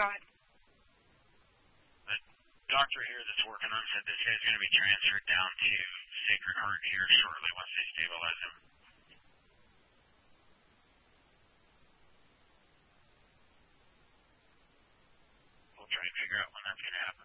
Go ahead. The doctor here that's working on said this guy's going to be transferred down to Sacred Heart here shortly once they stabilize him. We'll try and figure out when that's going to happen.